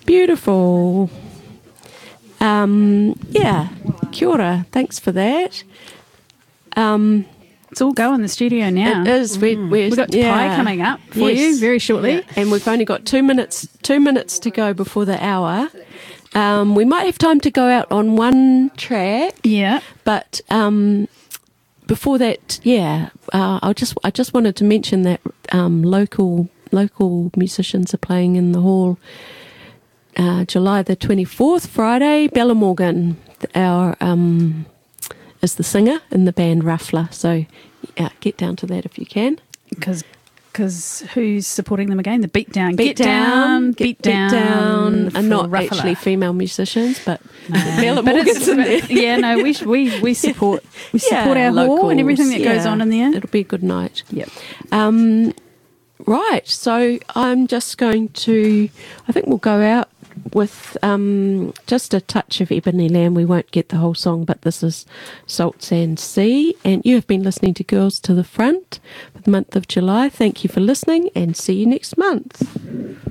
Beautiful. Kia ora. Thanks for that. It's all go in the studio now. It is. We've got pie coming up for you very shortly. Yeah. And we've only got 2 minutes to go before the hour. We might have time to go out on one track. Yeah. But before that, I just wanted to mention that local musicians are playing in the hall July the 24th, Friday. Bella Morgan, is the singer in the band Ruffler. So get down to that if you can. Because who's supporting them again? The Beatdown. Beat Down. And not Ruffler. actually female musicians, but Bella Morgan's in there. Yeah, no, we support our hall and everything that goes on in there. It'll be a good night. Yep. Right, so I'm just going to, I think we'll go out with just a touch of Ebony Lamb. We won't get the whole song, but this is Salt Sand Sea. And you have been listening to Girls to the Front for the month of July. Thank you for listening and see you next month.